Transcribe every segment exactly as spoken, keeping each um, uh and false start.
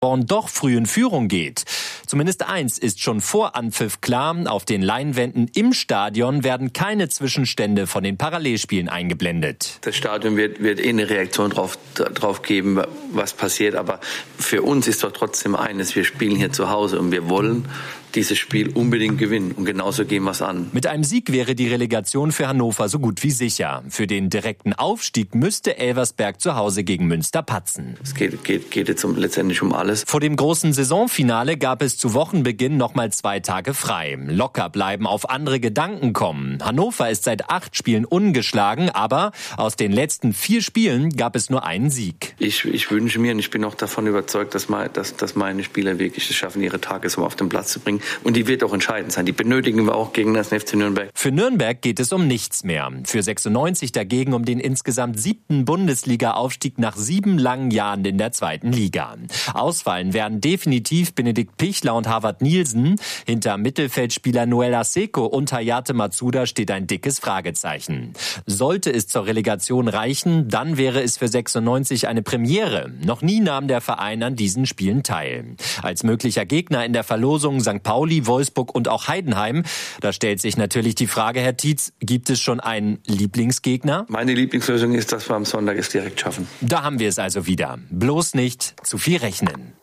Paderborn doch früh in Führung geht. Zumindest eins ist schon vor Anpfiff klar: Auf den Leinwänden im Stadion werden keine Zwischenstände von den Parallelspielen eingeblendet. Das Stadion wird, wird eh eine Reaktion drauf, drauf geben, was passiert. Aber für uns ist doch trotzdem eines: Wir spielen hier zu Hause und wir wollen dieses Spiel unbedingt gewinnen. Und genauso gehen wir es an. Mit einem Sieg wäre die Relegation für Hannover so gut wie sicher. Für den direkten Aufstieg müsste Elversberg zu Hause gegen Münster patzen. Es geht, geht, geht jetzt um, letztendlich um alles. Vor dem großen Saisonfinale gab es zu Wochenbeginn noch mal zwei Tage frei. Locker bleiben, auf andere Gedanken kommen. Hannover ist seit acht Spielen ungeschlagen, aber aus den letzten vier Spielen gab es nur einen Sieg. Ich, ich wünsche mir und ich bin auch davon überzeugt, dass, mein, dass, dass meine Spieler wirklich es schaffen, ihre Tagesform auf den Platz zu bringen. Und die wird auch entscheidend sein. Die benötigen wir auch gegen das F C Nürnberg. Für Nürnberg geht es um nichts mehr. Für sechsundneunzig dagegen um den insgesamt siebten Bundesliga-Aufstieg nach sieben langen Jahren in der zweiten Liga. Ausfallen werden definitiv Benedikt Pichler und Harvard Nielsen. Hinter Mittelfeldspieler Noel Aseko und Hayate Matsuda steht ein dickes Fragezeichen. Sollte es zur Relegation reichen, dann wäre es für sechsundneunzig eine Premiere. Noch nie nahm der Verein an diesen Spielen teil. Als möglicher Gegner in der Verlosung Sankt Pauli, Wolfsburg und auch Heidenheim. Da stellt sich natürlich die Frage, Herr Tietz, gibt es schon einen Lieblingsgegner? Meine Lieblingslösung ist, dass wir am Sonntag es direkt schaffen. Da haben wir es also wieder. Bloß nicht zu viel rechnen.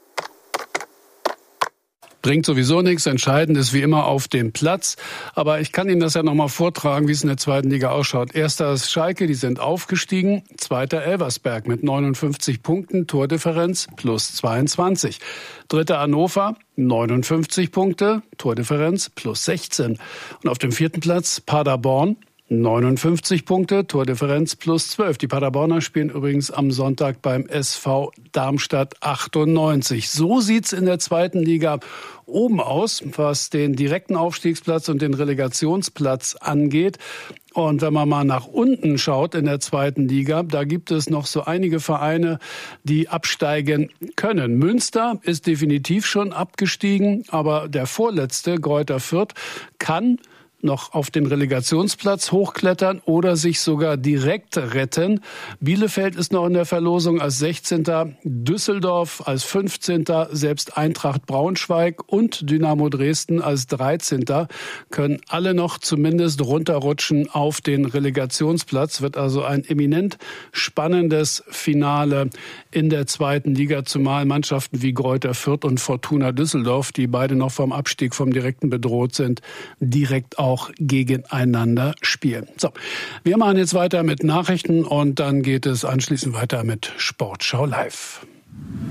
Bringt sowieso nichts. Entscheidend ist wie immer auf dem Platz. Aber ich kann Ihnen das ja nochmal vortragen, wie es in der zweiten Liga ausschaut. Erster ist Schalke, die sind aufgestiegen. Zweiter Elversberg mit neunundfünfzig Punkten, Tordifferenz plus zweiundzwanzig. Dritter Hannover, neunundfünfzig Punkte, Tordifferenz plus sechzehn. Und auf dem vierten Platz Paderborn, neunundfünfzig Punkte, Tordifferenz plus zwölf. Die Paderborner spielen übrigens am Sonntag beim S V Darmstadt achtundneunzig. So sieht's in der zweiten Liga oben aus, was den direkten Aufstiegsplatz und den Relegationsplatz angeht. Und wenn man mal nach unten schaut in der zweiten Liga, da gibt es noch so einige Vereine, die absteigen können. Münster ist definitiv schon abgestiegen, aber der vorletzte, Greuther Fürth, kann noch auf den Relegationsplatz hochklettern oder sich sogar direkt retten. Bielefeld ist noch in der Verlosung als sechzehnter, Düsseldorf als fünfzehnter, selbst Eintracht Braunschweig und Dynamo Dresden als dreizehnter können alle noch zumindest runterrutschen auf den Relegationsplatz. Wird also ein eminent spannendes Finale in der zweiten Liga, zumal Mannschaften wie Greuther Fürth und Fortuna Düsseldorf, die beide noch vom Abstieg vom Direkten bedroht sind, direkt auch auch gegeneinander spielen. So, wir machen jetzt weiter mit Nachrichten und dann geht es anschließend weiter mit Sportschau live.